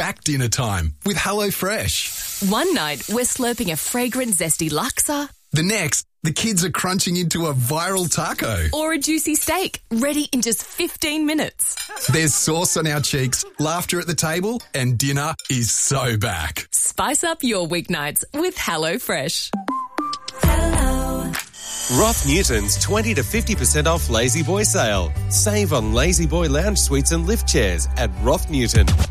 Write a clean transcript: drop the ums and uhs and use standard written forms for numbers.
back dinner time with HelloFresh. One night, we're slurping a fragrant, zesty laksa. The next, the kids are crunching into a viral taco. Or a juicy steak, ready in just 15 minutes. There's sauce on our cheeks, laughter at the table, and dinner is so back. Spice up your weeknights with HelloFresh. Roth Newton's 20 to 50% off Lazy Boy sale. Save on Lazy Boy lounge suites and lift chairs at Roth Newton.